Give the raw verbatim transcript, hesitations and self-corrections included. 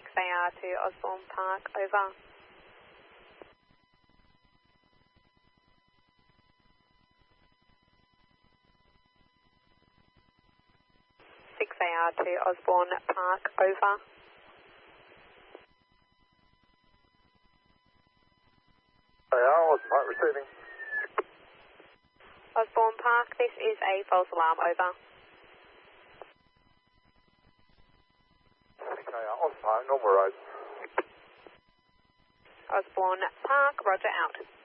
six A R to Osborne Park, over. six A R to Osborne Park, over. A R, Osborne Park receiving. Osborne Park, this is a false alarm, over. six A R, Osborne Park, normal road. Osborne Park, roger out.